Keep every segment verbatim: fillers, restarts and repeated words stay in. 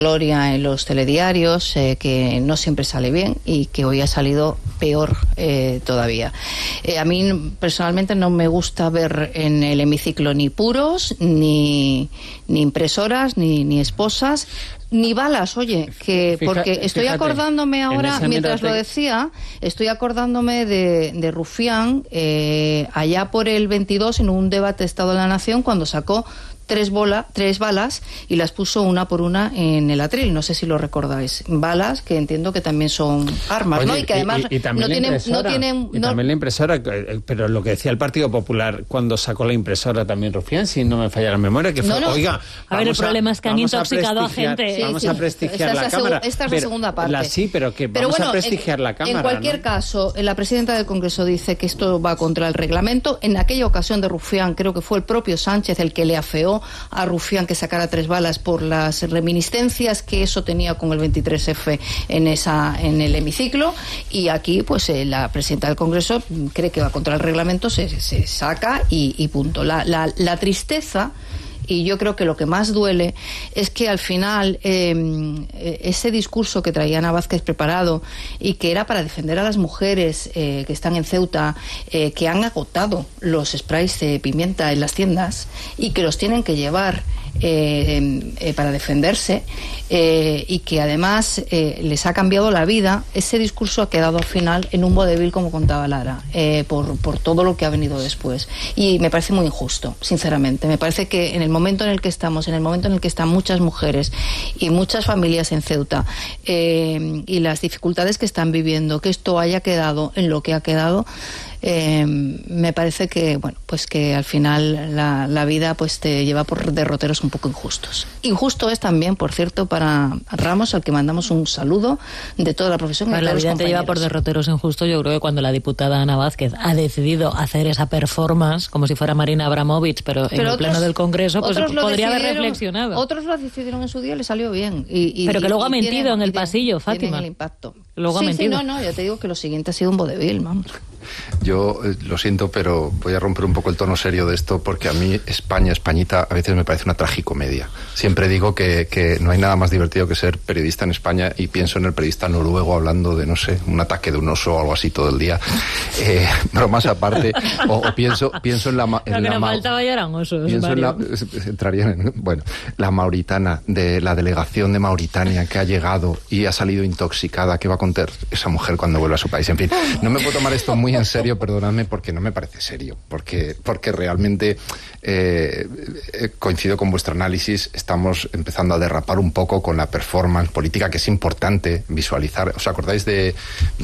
gloria en los telediarios, eh, que no siempre sale bien y que hoy ha salido peor eh, todavía. Eh, a mí personalmente no me gusta ver en el hemiciclo ni puros, ni, ni impresoras, ni, ni esposas, ni balas, oye, que porque estoy fíjate, acordándome ahora, mientras lo decía, estoy acordándome de, de Rufián, eh, allá por el veintidós, en un debate de Estado de la Nación, cuando sacó tres, bola, tres balas y las puso una por una en el atril. No sé si lo recordáis. Balas que entiendo que también son armas, Oye, ¿no? Y que además y, y, y no, tienen, no tienen... Y no... también la impresora, pero lo que decía el Partido Popular cuando sacó la impresora también, Rufián, si no me falla la memoria, que fue, no, no. oiga... A ver, el problema es que han intoxicado a, a gente. Sí, vamos sí, a prestigiar esta la Cámara. Esta es la pero, segunda parte. La, sí, pero que pero vamos bueno, a prestigiar en, la Cámara. En cualquier ¿no? caso, la presidenta del Congreso dice que esto va contra el reglamento. En aquella ocasión de Rufián, creo que fue el propio Sánchez el que le afeó a Rufián que sacara tres balas por las reminiscencias que eso tenía con el veintitrés efe en esa en el hemiciclo, y aquí pues eh, la presidenta del Congreso cree que va contra el reglamento, se, se saca y, y punto. La, la, la tristeza, y yo creo que lo que más duele es que al final eh, ese discurso que traía Ana Vázquez preparado y que era para defender a las mujeres eh, que están en Ceuta, eh, que han agotado los sprays de pimienta en las tiendas y que los tienen que llevar eh, eh, para defenderse, eh, y que además eh, les ha cambiado la vida, ese discurso ha quedado al final en un vodevil, como contaba Lara, eh, por, por todo lo que ha venido después. Y me parece muy injusto, sinceramente. Me parece que en el momento en el que estamos, en el momento en el que están muchas mujeres y muchas familias en Ceuta, eh, y las dificultades que están viviendo, que esto haya quedado en lo que ha quedado, eh, me parece que, bueno, pues que al final la, la vida pues te lleva por derroteros un poco injustos. Injusto es también, por cierto, para Ramos, al que mandamos un saludo de toda la profesión. Pero y de la todos vida los te lleva por derroteros injustos. Yo creo que cuando la diputada Ana Vázquez ha decidido hacer esa performance como si fuera Marina Abramovich, pero, pero en otros, el pleno del Congreso, pues podría haber reflexionado. Otros lo decidieron en su día y le salió bien. Y, y, pero que y, luego ha mentido tienen, en el pasillo, Fátima. El impacto. Luego sí, ha mentido. Sí, no, no, ya te digo que lo siguiente ha sido un vodevil, vamos. Yo eh, lo siento, pero voy a romper un poco el tono serio de esto, porque a mí España, Españita, a veces me parece una tragicomedia. Siempre digo que, que no hay nada más divertido que ser periodista en España, y pienso en el periodista noruego hablando de, no sé, un ataque de un oso o algo así todo el día. Eh, bromas aparte, o, o pienso, pienso en la... En lo que la nos ma- faltaba ya eran osos, pienso en la, entrarían en, bueno, la mauritana, de la delegación de Mauritania que ha llegado y ha salido intoxicada. ¿Qué va a contar esa mujer cuando vuelva a su país? En fin, no me puedo tomar esto muy en serio, perdóname, porque no me parece serio, porque, porque realmente eh, coincido con vuestro análisis. Estamos empezando a derrapar un poco con la performance política, que es importante visualizar. ¿Os acordáis de,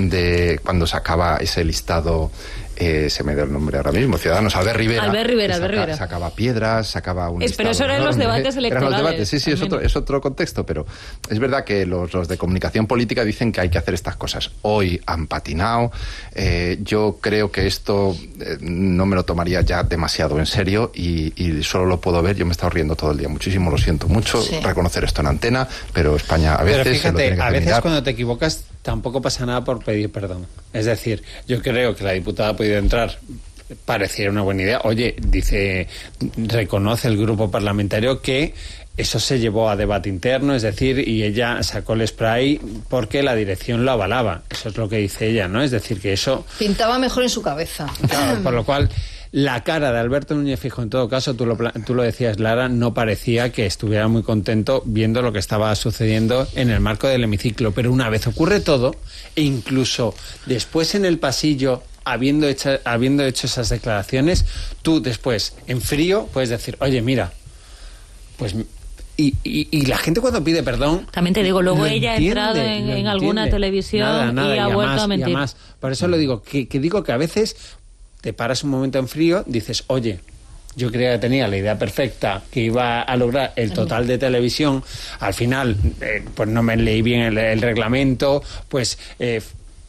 de cuando sacaba ese listado? Eh, se me da el nombre ahora mismo, Ciudadanos, Albert Rivera. Albert Rivera, saca, Albert Rivera. Sacaba piedras, sacaba un es, Pero eso eran los debates electorales. Eran los debates, sí, sí, es otro, es otro contexto, pero es verdad que los, los de comunicación política dicen que hay que hacer estas cosas. Hoy han patinado. Eh, yo creo que esto eh, no me lo tomaría ya demasiado en serio, y, y solo lo puedo ver. Yo me he estado riendo todo el día muchísimo, lo siento mucho, sí. reconocer esto en antena, pero España a veces... Pero fíjate, se lo tiene que a veces mirar. Cuando te equivocas tampoco pasa nada por pedir perdón. Es decir, yo creo que la diputada ha podido entrar, pareciera una buena idea. Oye, dice, reconoce el grupo parlamentario que eso se llevó a debate interno, es decir, y ella sacó el spray porque la dirección lo avalaba. Eso es lo que dice ella, ¿no? Es decir, que eso... Pintaba mejor en su cabeza. Claro, por lo cual... La cara de Alberto Núñez Feijóo, en todo caso, tú lo, tú lo decías, Lara, no parecía que estuviera muy contento viendo lo que estaba sucediendo en el marco del hemiciclo. Pero una vez ocurre todo, e incluso después en el pasillo, habiendo hecho, habiendo hecho esas declaraciones, tú después, en frío, puedes decir, oye, mira, pues... Y, y, y la gente cuando pide perdón... También te digo, luego entiende, ella ha entrado en, en alguna televisión nada, nada, y ha y vuelto además, a mentir. Y además, por eso lo digo, que, que digo que a veces... te paras un momento en frío, dices, oye, yo creía que tenía la idea perfecta, que iba a lograr el total de televisión, al final, eh, pues no me leí bien el, el reglamento, pues eh,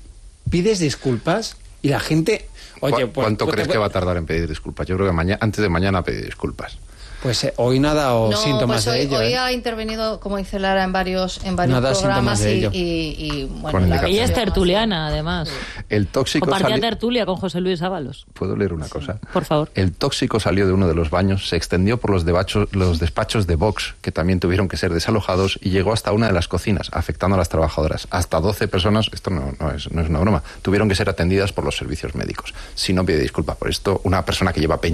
pides disculpas y la gente... Oye, pues, ¿Cuánto pues, crees pues, que va a tardar en pedir disculpas? Yo creo que mañana, antes de mañana pedir disculpas. Pues eh, hoy no ha dado no, síntomas pues hoy, de ello. Hoy ¿eh? ha intervenido, como dice Lara, en varios, en varios no programas y, y, y, y bueno. La ella es tertuliana, además. El tóxico Compartía sali... tertulia con José Luis Ábalos. ¿Puedo leer una cosa? Por favor. El tóxico salió de uno de los baños, se extendió por los, debachos, los despachos de Vox, que también tuvieron que ser desalojados, y llegó hasta una de las cocinas, afectando a las trabajadoras. Hasta doce personas, esto no, no, es, no es una broma, tuvieron que ser atendidas por los servicios médicos. Si no pide disculpas por esto, una persona que lleva